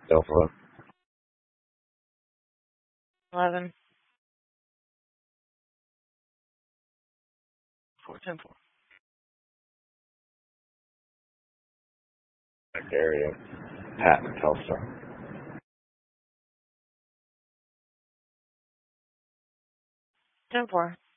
Go for it. 11. 4, 10, 4. I dare you. Pat and Tulsa. 10, 4.